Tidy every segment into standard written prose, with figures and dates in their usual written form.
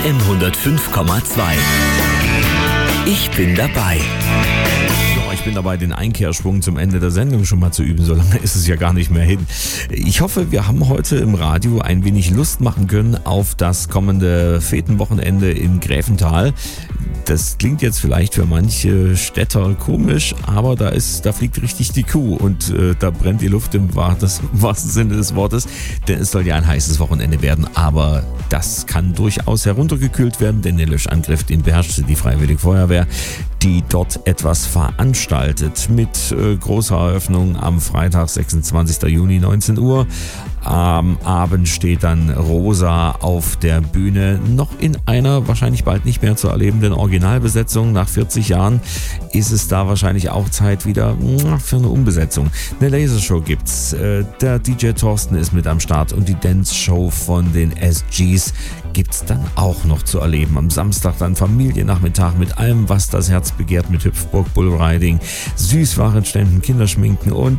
FM 105,2. Ich bin dabei. Ich bin dabei, den Einkehrschwung zum Ende der Sendung schon mal zu üben, so lange ist es ja gar nicht mehr hin. Ich hoffe, wir haben heute im Radio ein wenig Lust machen können auf das kommende Fetenwochenende in Gräfenthal. Das klingt jetzt vielleicht für manche Städter komisch, aber da fliegt richtig die Kuh und da brennt die Luft im wahrsten Sinne des Wortes, denn es soll ja ein heißes Wochenende werden, aber das kann durchaus heruntergekühlt werden, denn den Löschangriff, den beherrschte die Freiwillige Feuerwehr, die dort etwas veranstaltet mit großer Eröffnung am Freitag, 26. Juni, 19 Uhr. Am Abend steht dann Rosa auf der Bühne, noch in einer wahrscheinlich bald nicht mehr zu erlebenden Originalbesetzung. Nach 40 Jahren ist es da wahrscheinlich auch Zeit wieder für eine Umbesetzung. Eine Lasershow gibt's, der DJ Thorsten ist mit am Start und die Dance-Show von den SGs gibt's dann auch noch zu erleben. Am Samstag dann Familiennachmittag mit allem, was das Herz begehrt, mit Hüpfburg, Bullriding, Süßwarenständen, Kinderschminken und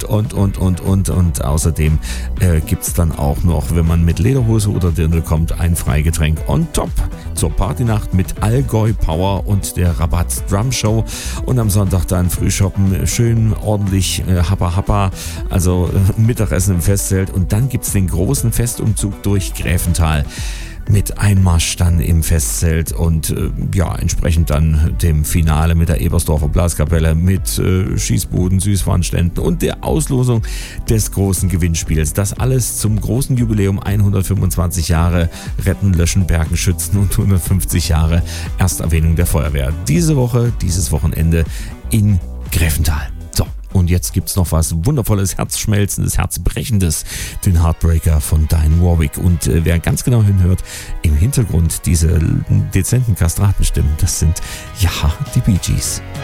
außerdem gibt's dann auch noch, wenn man mit Lederhose oder Dirndl kommt, ein Freigetränk on top zur Partynacht mit Allgäu Power und der Rabatt Drum Show und am Sonntag dann Frühshoppen, schön ordentlich Happa, also Mittagessen im Festzelt und dann gibt's den großen Festumzug durch Gräfenthal. Mit Einmarsch dann im Festzelt und entsprechend dann dem Finale mit der Ebersdorfer Blaskapelle, mit Schießbuden, Süßwarenständen und der Auslosung des großen Gewinnspiels. Das alles zum großen Jubiläum 125 Jahre Retten, Löschen, Bergen, Schützen und 150 Jahre Ersterwähnung der Feuerwehr. Dieses Wochenende in Gräfenthal. Und jetzt gibt's noch was Wundervolles, Herzschmelzendes, Herzbrechendes, den Heartbreaker von Dionne Warwick. Und wer ganz genau hinhört, im Hintergrund diese dezenten Kastratenstimmen, das sind die Bee Gees.